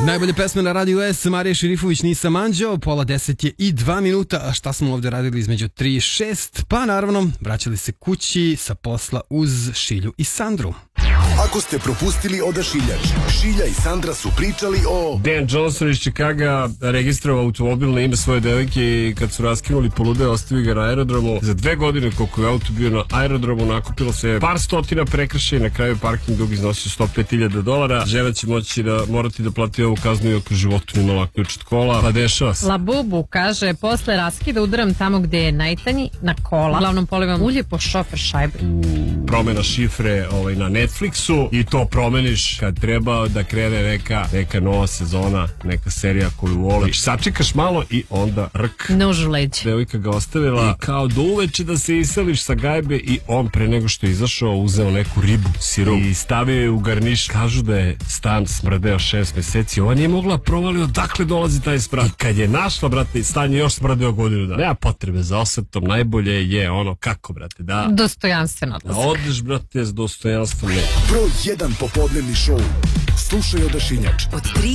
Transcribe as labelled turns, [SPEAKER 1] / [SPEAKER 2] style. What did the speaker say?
[SPEAKER 1] Najbolje pesme na Radiju S, Marija Šerifović, Nisam Anđeo, pola 10 je i 2 minuta, a šta smo ovde radili između 3 i 6? Pa naravno, vraćali se kući sa posla uz Šilju i Sandru.
[SPEAKER 2] Ako ste propustili Odašiljač, Šilja i Sandra su pričali o...
[SPEAKER 3] Dan Johnson iz Čikaga registrovao automobil na ime svoje devojke i kad su raskinuli polude, ostavili ga na aerodromu. Za 2 godine koliko je auto bio na aerodromu, nakupilo se par stotina prekršaja i na kraju parking dug iznosio $105.000. Žena će morati da plati ovu kaznu i oko životu imala ključ od kola. Pa dešava se.
[SPEAKER 4] Labubu kaže, posle raskida udaram tamo gde je najtanji, na kola. Uglavnom polivam ulje po šofer šajbe.
[SPEAKER 3] Promena šifre na Netflixu i to promeniš kad treba da krene neka nova sezona, neka serija koju voliš. Sačekaš malo i onda rk.
[SPEAKER 4] Nož u leđe.
[SPEAKER 3] Devojka ga ostavila i kao do uveče da se iseliš sa gajbe i on pre nego što je izašao uzeo neku ribu, sirup i stavio je u garniš. Kažu da je stan smrdeo 6 meseci. Ova nije mogla provali odakle dolazi taj smrad. I kad je našla, brate, stan je još smrdeo godinu dana. Nema potrebe za osvetom, najbolje je kako, brate, da...
[SPEAKER 4] Dostojanstveno odlazak.
[SPEAKER 3] Da odeš, brate, s dostojanstvom.
[SPEAKER 2] Broj 1 popodnevni šou. Slušaj Odašiljač.
[SPEAKER 5] Od 3